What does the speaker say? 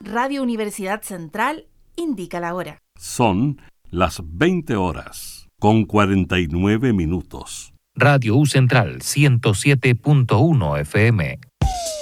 Radio Universidad Central indica la hora. Son las 20 horas, con 49 minutos. Radio U Central 107.1 FM.